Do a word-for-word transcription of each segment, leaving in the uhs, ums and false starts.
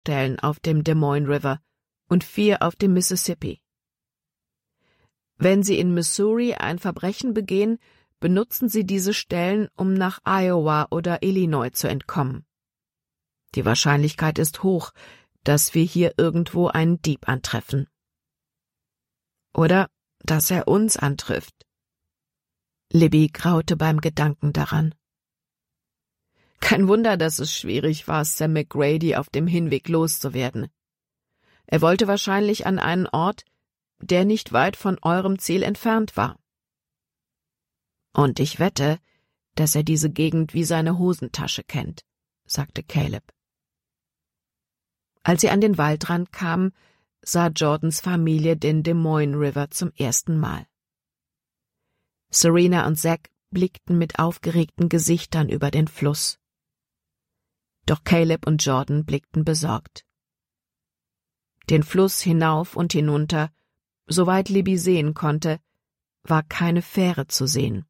Stellen auf dem Des Moines River und vier auf dem Mississippi. Wenn Sie in Missouri ein Verbrechen begehen, benutzen Sie diese Stellen, um nach Iowa oder Illinois zu entkommen. Die Wahrscheinlichkeit ist hoch, dass wir hier irgendwo einen Dieb antreffen. Oder dass er uns antrifft. Libby graute beim Gedanken daran. Kein Wunder, dass es schwierig war, Sam McGrady auf dem Hinweg loszuwerden. Er wollte wahrscheinlich an einen Ort, der nicht weit von eurem Ziel entfernt war. Und ich wette, dass er diese Gegend wie seine Hosentasche kennt, sagte Caleb. Als sie an den Waldrand kamen, sah Jordans Familie den Des Moines River zum ersten Mal. Serena und Zack blickten mit aufgeregten Gesichtern über den Fluss. Doch Caleb und Jordan blickten besorgt. Den Fluss hinauf und hinunter, soweit Libby sehen konnte, war keine Fähre zu sehen.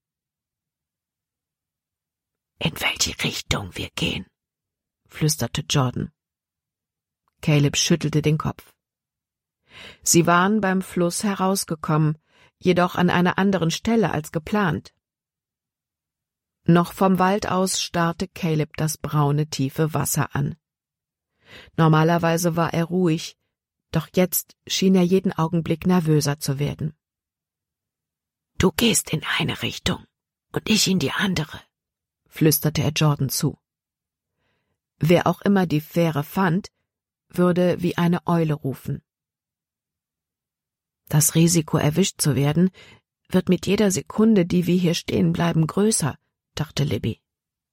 »In welche Richtung wir gehen?« flüsterte Jordan. Caleb schüttelte den Kopf. Sie waren beim Fluss herausgekommen, jedoch an einer anderen Stelle als geplant. Noch vom Wald aus starrte Caleb das braune, tiefe Wasser an. Normalerweise war er ruhig, doch jetzt schien er jeden Augenblick nervöser zu werden. »Du gehst in eine Richtung und ich in die andere«, flüsterte er Jordan zu. Wer auch immer die Fähre fand, würde wie eine Eule rufen. Das Risiko, erwischt zu werden, wird mit jeder Sekunde, die wir hier stehen bleiben, größer, dachte Libby.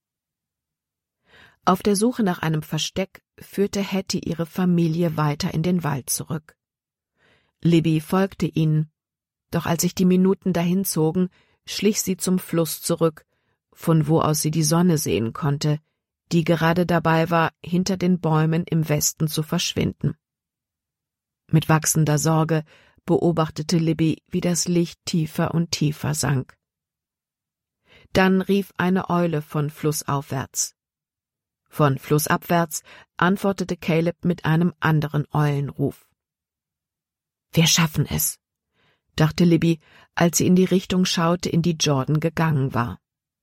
Auf der Suche nach einem Versteck führte Hattie ihre Familie weiter in den Wald zurück. Libby folgte ihnen, doch als sich die Minuten dahinzogen, schlich sie zum Fluss zurück, von wo aus sie die Sonne sehen konnte, die gerade dabei war, hinter den Bäumen im Westen zu verschwinden. Mit wachsender Sorge beobachtete Libby, wie das Licht tiefer und tiefer sank. Dann rief eine Eule von flussaufwärts. Von flussabwärts antwortete Caleb mit einem anderen Eulenruf. »Wir schaffen es«, dachte Libby, als sie in die Richtung schaute, in die Jordan gegangen war.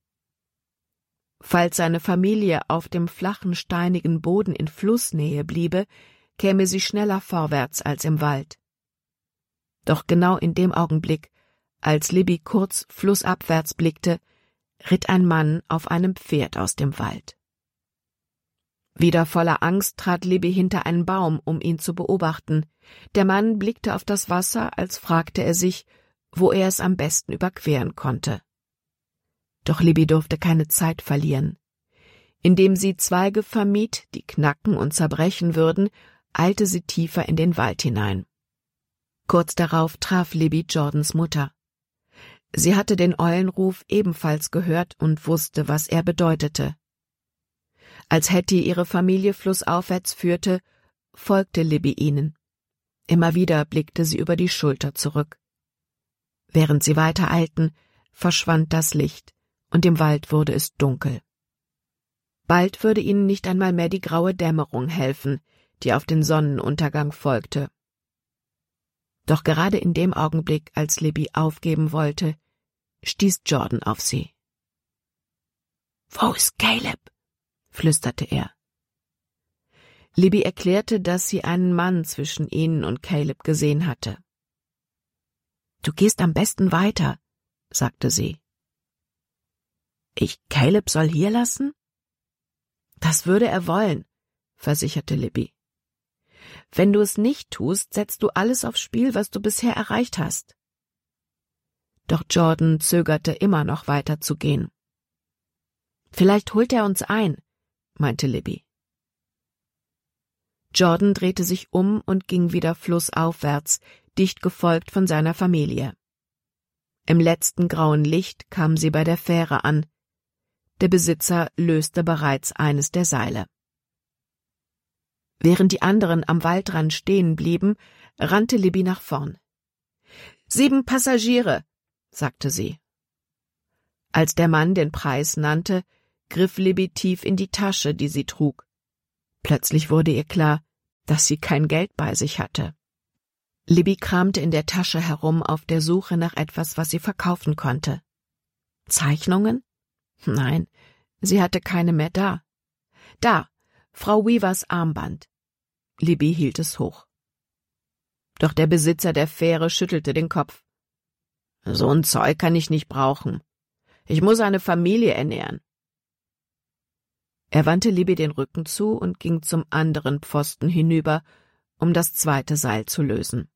Falls seine Familie auf dem flachen, steinigen Boden in Flussnähe bliebe, käme sie schneller vorwärts als im Wald. Doch genau in dem Augenblick, als Libby kurz flussabwärts blickte, ritt ein Mann auf einem Pferd aus dem Wald. Wieder voller Angst trat Libby hinter einen Baum, um ihn zu beobachten. Der Mann blickte auf das Wasser, als fragte er sich, wo er es am besten überqueren konnte. Doch Libby durfte keine Zeit verlieren. Indem sie Zweige vermied, die knacken und zerbrechen würden, eilte sie tiefer in den Wald hinein. Kurz darauf traf Libby Jordans Mutter. Sie hatte den Eulenruf ebenfalls gehört und wusste, was er bedeutete. Als Hattie ihre Familie flussaufwärts führte, folgte Libby ihnen. Immer wieder blickte sie über die Schulter zurück. Während sie weiter eilten, verschwand das Licht, und im Wald wurde es dunkel. Bald würde ihnen nicht einmal mehr die graue Dämmerung helfen, die auf den Sonnenuntergang folgte. Doch gerade in dem Augenblick, als Libby aufgeben wollte, stieß Jordan auf sie. »Wo ist Caleb?« flüsterte er. Libby erklärte, dass sie einen Mann zwischen ihnen und Caleb gesehen hatte. »Du gehst am besten weiter«, sagte sie. »Ich Caleb soll hier lassen?« »Das würde er wollen«, versicherte Libby. »Wenn du es nicht tust, setzt du alles aufs Spiel, was du bisher erreicht hast.« Doch Jordan zögerte immer noch weiter zu gehen. »Vielleicht holt er uns ein«, meinte Libby. Jordan drehte sich um und ging wieder flussaufwärts, dicht gefolgt von seiner Familie. Im letzten grauen Licht kamen sie bei der Fähre an. Der Besitzer löste bereits eines der Seile. Während die anderen am Waldrand stehen blieben, rannte Libby nach vorn. »Sieben Passagiere«, sagte sie. Als der Mann den Preis nannte, griff Libby tief in die Tasche, die sie trug. Plötzlich wurde ihr klar, dass sie kein Geld bei sich hatte. Libby kramte in der Tasche herum auf der Suche nach etwas, was sie verkaufen konnte. Zeichnungen? Nein, sie hatte keine mehr da. Da, Frau Weavers Armband. Libby hielt es hoch. Doch der Besitzer der Fähre schüttelte den Kopf. So ein Zeug kann ich nicht brauchen. Ich muss eine Familie ernähren. Er wandte Libby den Rücken zu und ging zum anderen Pfosten hinüber, um das zweite Seil zu lösen.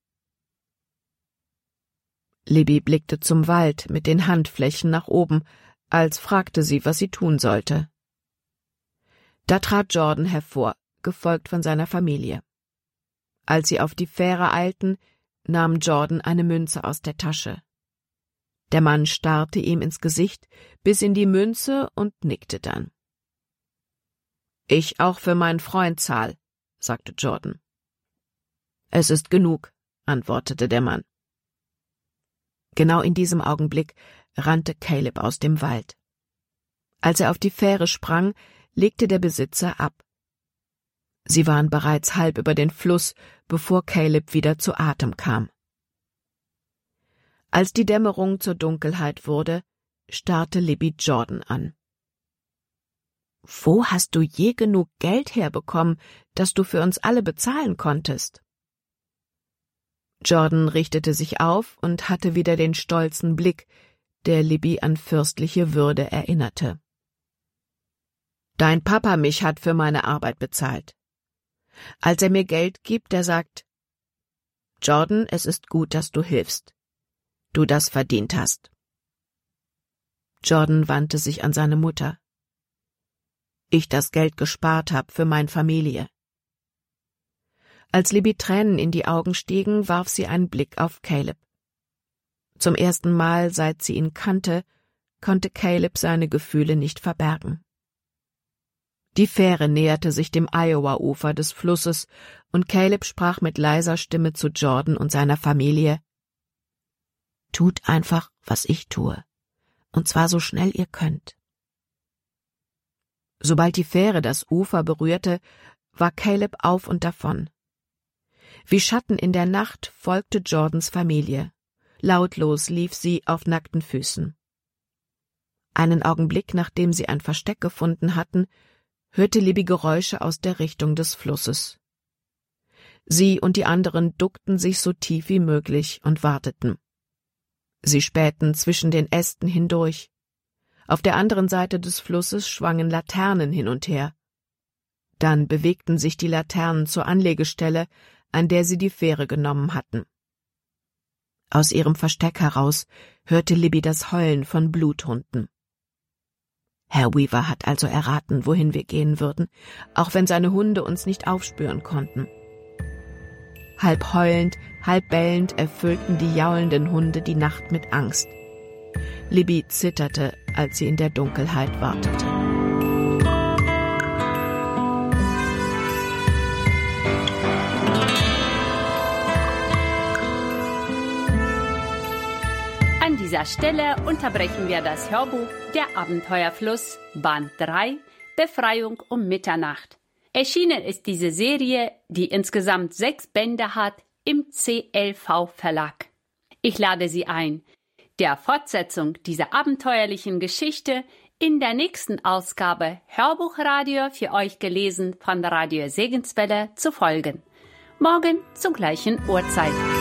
Libby blickte zum Wald mit den Handflächen nach oben, als fragte sie, was sie tun sollte. Da trat Jordan hervor, gefolgt von seiner Familie. Als sie auf die Fähre eilten, nahm Jordan eine Münze aus der Tasche. Der Mann starrte ihm ins Gesicht, biss in die Münze und nickte dann. »Ich auch für meinen Freund zahl«, sagte Jordan. »Es ist genug«, antwortete der Mann. Genau in diesem Augenblick rannte Caleb aus dem Wald. Als er auf die Fähre sprang, legte der Besitzer ab. Sie waren bereits halb über den Fluss, bevor Caleb wieder zu Atem kam. Als die Dämmerung zur Dunkelheit wurde, starrte Libby Jordan an. »Wo hast du je genug Geld herbekommen, dass du für uns alle bezahlen konntest?« Jordan richtete sich auf und hatte wieder den stolzen Blick, der Libby an fürstliche Würde erinnerte. »Dein Papa mich hat für meine Arbeit bezahlt. Als er mir Geld gibt, der sagt, »Jordan, es ist gut, dass du hilfst. Du das verdient hast.« Jordan wandte sich an seine Mutter. »Ich das Geld gespart hab für meine Familie.« Als Libby Tränen in die Augen stiegen, warf sie einen Blick auf Caleb. Zum ersten Mal, seit sie ihn kannte, konnte Caleb seine Gefühle nicht verbergen. Die Fähre näherte sich dem Iowa-Ufer des Flusses, und Caleb sprach mit leiser Stimme zu Jordan und seiner Familie: »Tut einfach, was ich tue, und zwar so schnell ihr könnt.« Sobald die Fähre das Ufer berührte, war Caleb auf und davon. Wie Schatten in der Nacht folgte Jordans Familie. Lautlos lief sie auf nackten Füßen. Einen Augenblick, nachdem sie ein Versteck gefunden hatten, hörte Libby Geräusche aus der Richtung des Flusses. Sie und die anderen duckten sich so tief wie möglich und warteten. Sie spähten zwischen den Ästen hindurch. Auf der anderen Seite des Flusses schwangen Laternen hin und her. Dann bewegten sich die Laternen zur Anlegestelle, an der sie die Fähre genommen hatten. Aus ihrem Versteck heraus hörte Libby das Heulen von Bluthunden. Herr Weaver hat also erraten, wohin wir gehen würden, auch wenn seine Hunde uns nicht aufspüren konnten. Halb heulend, halb bellend erfüllten die jaulenden Hunde die Nacht mit Angst. Libby zitterte, als sie in der Dunkelheit wartete. An dieser Stelle unterbrechen wir das Hörbuch Der Abenteuerfluss, Band drei, Befreiung um Mitternacht. Erschienen ist diese Serie, die insgesamt sechs Bände hat, im C L V Verlag. Ich lade Sie ein, der Fortsetzung dieser abenteuerlichen Geschichte in der nächsten Ausgabe Hörbuchradio für euch gelesen von Radio Segenswelle zu folgen. Morgen zur gleichen Uhrzeit.